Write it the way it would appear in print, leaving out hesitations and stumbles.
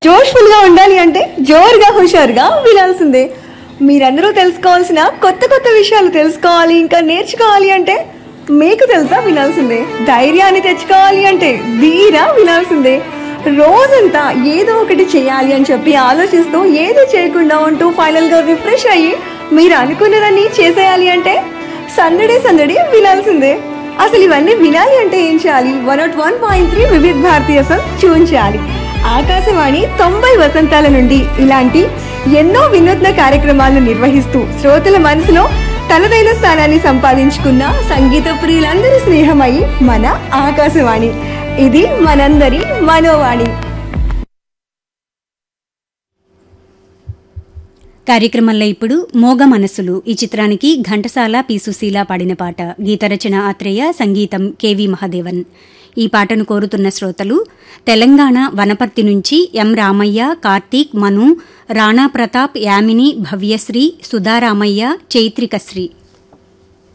జోష్ఫుల్ గా ఉండాలి అంటే జోరుగా హుషారుగా వినాల్సిందే. మీరందరూ తెలుసుకోవాల్సిన కొత్త కొత్త విషయాలు తెలుసుకోవాలి, ఇంకా నేర్చుకోవాలి అంటే మీకు తెలుసా వినాల్సిందే. ధైర్యాన్ని తెచ్చుకోవాలి అంటే ధీరా వినాల్సిందే. రోజంతా ఏదో ఒకటి చేయాలి అని చెప్పి ఆలోచిస్తూ ఏదో చేయకుండా ఉంటూ ఫైనల్ గా రిఫ్రెష్ అయ్యి మీరు అనుకున్నదాన్ని చేసేయాలి అంటే సందడి సందడి వినాల్సిందే. అసలు ఇవన్నీ వినాలి అంటే ఏం చేయాలి? 101.3 వివిధ భారతీయ ఎఫ్ఎం ట్యూన్ చేయాలి. ఆకాశవాణి 90 వసంతాల నుండి ఇలాంటి ఎన్నో వినూత్న కార్యక్రమాలను నిర్వహిస్తూ శ్రోతల మనసులో తనదైన స్థానాన్ని సంపాదించుకున్న సంగీత ప్రియులందరి స్నేహమై మన ఆకాశవాణి. ఇది మనందరి మనోవాణి. కార్యక్రమంలో ఇప్పుడు మోగ మనసులు ఈ చిత్రానికి ఘంటసాల పి సుశీల పాడిన పాట. గీతరచన ఆత్రేయ, సంగీతం కెవి మహదేవన్. ఈ పాటను కోరుతున్న శ్రోతలు తెలంగాణ వనపర్తి నుంచి ఎం రామయ్య, కార్తీక్, మను, రాణా ప్రతాప్, యామిని, భవ్యశ్రీ, సుధారామయ్య, చైత్రికశ్రీ.